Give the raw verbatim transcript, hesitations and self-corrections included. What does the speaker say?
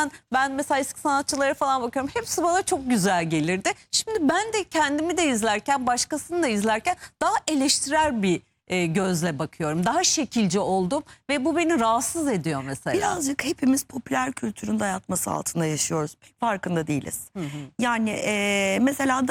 eskiden ben mesela eski sanatçılara falan bakıyorum. Hepsi bana çok güzel gelirdi. Şimdi ben de kendimi de izlerken, başkasını da izlerken daha eleştirel bir e, gözle bakıyorum. Daha şekilci oldum ve bu beni rahatsız ediyor mesela. Birazcık hepimiz popüler kültürün dayatması altında yaşıyoruz. Pek farkında değiliz. Hı hı. Yani e, mesela